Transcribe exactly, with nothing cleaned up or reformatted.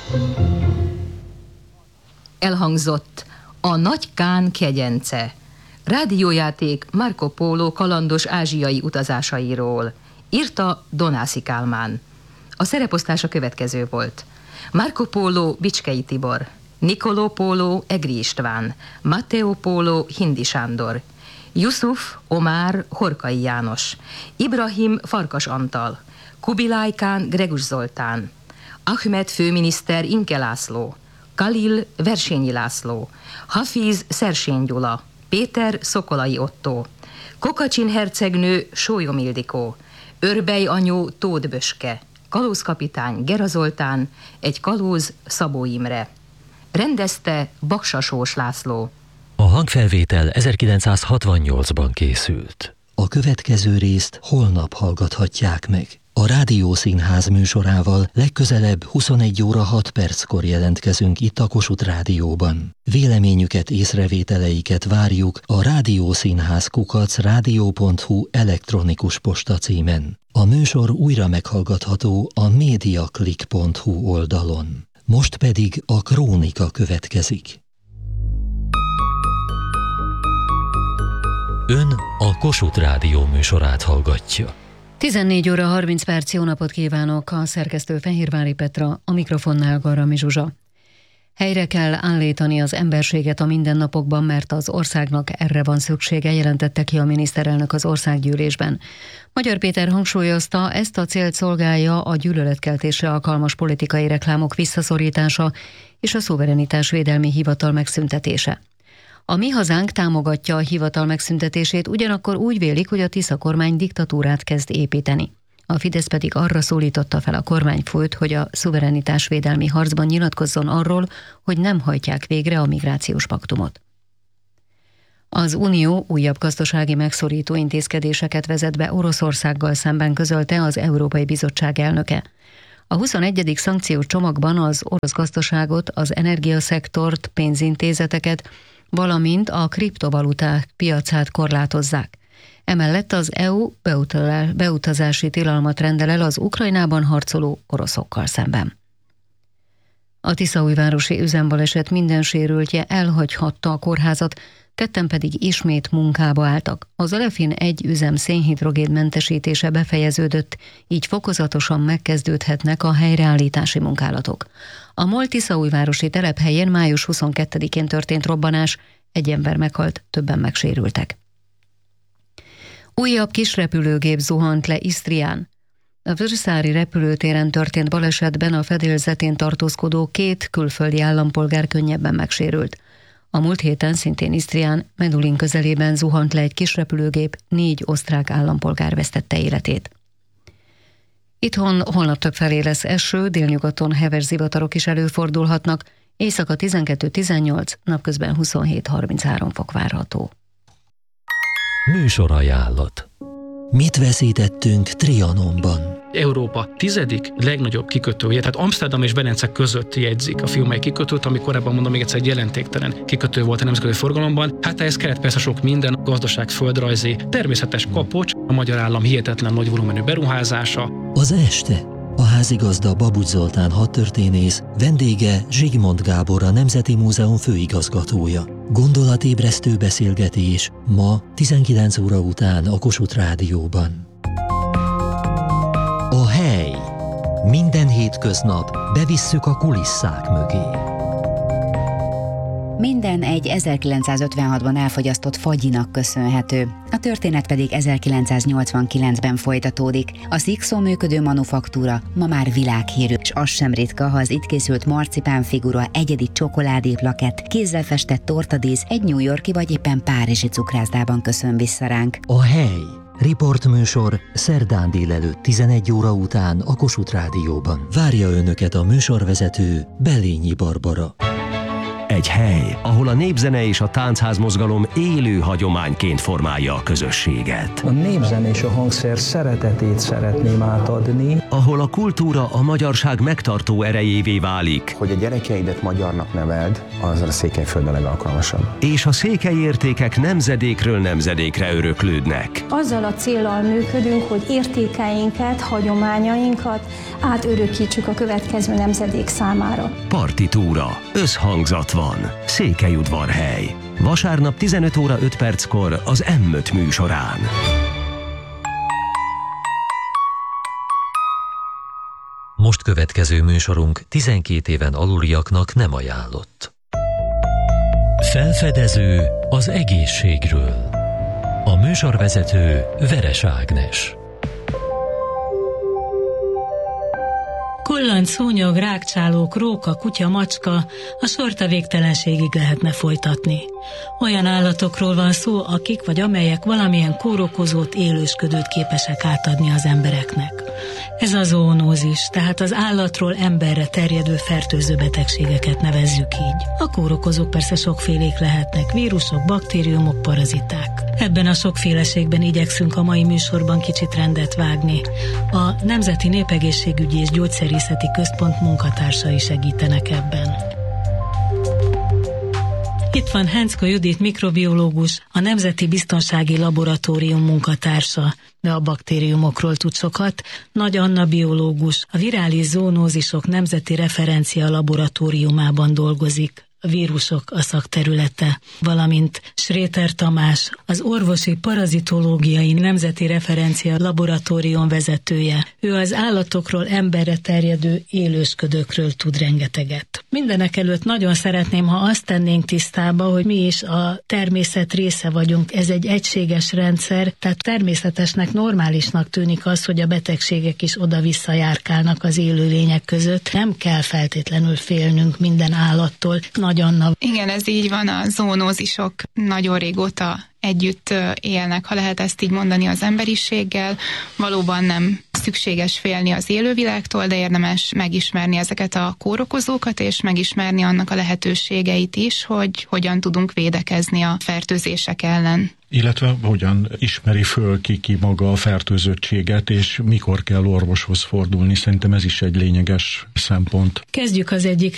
Elhangzott a Nagy Kán kegyence, rádiójáték Marco Polo kalandos ázsiai utazásairól. Írta Donászi Kálmán. A szereposztása következő volt: Marco Polo Bicskei Tibor, Nicolò Polo Egri István, Matteo Polo Hindi Sándor, Yusuf Omár Horkai János, Ibrahim Farkas Antal, Kubilai Kán Gregus Zoltán, Ahmed főminiszter Inke László, Kalil Versényi László, Hafiz Szersény Gyula, Péter Szokolai Ottó, Kokacsin hercegnő Sólyom Ildikó, Örbej anyó Tóth Böske, kalózkapitány Gera Zoltán, egy kalóz Szabó Imre. Rendezte Baksa Sós László. A hangfelvétel ezerkilencszázhatvannyolcban készült. A következő részt holnap hallgathatják meg. A Rádiószínház műsorával legközelebb huszonegy óra hat perckor jelentkezünk itt a Kossuth Rádióban. Véleményüket, észrevételeiket várjuk a rádiószínház kukac rádió pont hu elektronikus posta címen. A műsor újra meghallgatható a mediaclick pont hu oldalon. Most pedig a krónika következik. Ön a Kossuth Rádió műsorát hallgatja. tizennégy óra harminc perc, jó napot kívánok, a szerkesztő Fehérvári Petra, a mikrofonnál Garami Zsuzsa. Helyre kell állítani az emberséget a mindennapokban, mert az országnak erre van szüksége, jelentette ki a miniszterelnök az országgyűlésben. Magyar Péter hangsúlyozta, ezt a célt szolgálja a gyűlöletkeltésre alkalmas politikai reklámok visszaszorítása és a szuverenitásvédelmi hivatal megszüntetése. A Mi Hazánk támogatja a hivatal megszüntetését, ugyanakkor úgy vélik, hogy a Tisza kormány diktatúrát kezd építeni. A Fidesz pedig arra szólította fel a kormányfőt, hogy a szuverenitásvédelmi harcban nyilatkozzon arról, hogy nem hajtják végre a migrációs paktumot. Az Unió újabb gazdasági megszorító intézkedéseket vezet be Oroszországgal szemben, közölte az Európai Bizottság elnöke. A huszonegyedik szankciós csomagban az orosz gazdaságot, az energiaszektort, pénzintézeteket, valamint a kriptovaluták piacát korlátozzák. Emellett az é u beutazási tilalmat rendel el az Ukrajnában harcoló oroszokkal szemben. A tiszaújvárosi üzembaleset minden sérültje elhagyhatta a kórházat, ketten pedig ismét munkába álltak. Az Alefin egy üzem szénhidrogén mentesítése befejeződött, így fokozatosan megkezdődhetnek a helyreállítási munkálatok. A MOL tiszaújvárosi telephelyén május huszonkettedikén történt robbanás, egy ember meghalt, többen megsérültek. Újabb kisrepülőgép zuhant le Isztrián. A Vörszári repülőtéren történt balesetben a fedélzetén tartózkodó két külföldi állampolgár könnyebben megsérült. A múlt héten szintén Isztrián, Medulin közelében zuhant le egy kisrepülőgép, négy osztrák állampolgár vesztette életét. Itthon holnap többfelé lesz eső, délnyugaton heves zivatarok is előfordulhatnak, éjszaka tizenkettő tizennyolc, napközben huszonhét harminchárom fok várható. Műsorajánlat. Mit veszítettünk Trianonban? Európa tizedik legnagyobb kikötője, tehát Amsterdam és Velence között jegyzik a fiumei kikötőt, ami korábban, mondom még egyszer, egy jelentéktelen kikötő volt a nemzetközi forgalomban. Hát ehhez kellett persze sok minden, a gazdaság földrajzi, természetes kapocs, a magyar állam hihetetlen nagy volumenű beruházása. Az este a házigazda Babucs Zoltán hadtörténész, vendége Zsigmond Gábor, a Nemzeti Múzeum főigazgatója. Gondolatébresztő beszélgetés ma tizenkilenc óra után a Kossuth Rádióban. A hely. Minden hétköznap bevisszük a kulisszák mögé. Minden egy ezerkilencszázötvenhatban elfogyasztott fagyinak köszönhető, a történet pedig ezerkilencszáznyolcvankilencben folytatódik. A Szikszón működő manufaktúra ma már világhírű, és az sem ritka, ha az itt készült marcipánfigura, egyedi csokoládéplakett, kézzel festett tortadísz egy New Yorki vagy éppen párizsi cukrászdában köszön vissza ránk. A hely. Riportműsor szerdán délelőtt tizenegy óra után a Kossuth Rádióban. Várja önöket a műsorvezető, Belényi Barbara. Egy hely, ahol a népzene és a táncház mozgalom élő hagyományként formálja a közösséget. A népzene és a hangszer szeretetét szeretném átadni. Ahol a kultúra a magyarság megtartó erejévé válik. Hogy a gyerekeidet magyarnak neveld, az a Székelyföld a legalkalmasabb. És a székely értékek nemzedékről nemzedékre öröklődnek. Azzal a céllal működünk, hogy értékeinket, hagyományainkat átörökítsük a következő nemzedék számára. Partitúra. Összhangzat van. Székelyudvarhely. Vasárnap tizenöt óra öt perckor az em öt műsorán. Most következő műsorunk tizenkét éven aluliaknak nem ajánlott. Felfedező az egészségről. A műsorvezető Veres Ágnes. Kollanc, szúnyog, rágcsálók, róka, kutya, macska, a sort a végtelenségig lehetne folytatni. Olyan állatokról van szó, akik vagy amelyek valamilyen kórokozót, élősködőt képesek átadni az embereknek. Ez a zoonózis, tehát az állatról emberre terjedő fertőző betegségeket nevezzük így. A kórokozók persze sokfélék lehetnek, vírusok, baktériumok, paraziták. Ebben a sokféleségben igyekszünk a mai műsorban kicsit rendet vágni. A Nemzeti Népegészségügyi és Gyógyszerészeti Központ munkatársai segítenek ebben. Itt van Hencko Judit mikrobiológus, a Nemzeti Biztonsági Laboratórium munkatársa, de a baktériumokról tud sokat. Nagy Anna biológus, a Virális Zoonózisok Nemzeti Referencia Laboratóriumában dolgozik. A vírusok a szakterülete, valamint Schréter Tamás, az Orvosi Parazitológiai Nemzeti Referencia Laboratórium vezetője. Ő az állatokról emberre terjedő élősködőkről tud rengeteget. Mindenek előtt nagyon szeretném, ha azt tennénk tisztába, hogy mi is a természet része vagyunk. Ez egy egységes rendszer, tehát természetesnek, normálisnak tűnik az, hogy a betegségek is oda-vissza járkálnak az élőlények között. Nem kell feltétlenül félnünk minden állattól. Nagy Anna. Igen, ez így van, a zoonózisok nagyon régóta együtt élnek, ha lehet ezt így mondani, az emberiséggel. Valóban nem szükséges félni az élővilágtól, de érdemes megismerni ezeket a kórokozókat, és megismerni annak a lehetőségeit is, hogy hogyan tudunk védekezni a fertőzések ellen. Illetve hogyan ismeri föl ki, ki maga a fertőzöttséget, és mikor kell orvoshoz fordulni. Szerintem ez is egy lényeges szempont. Kezdjük az egyik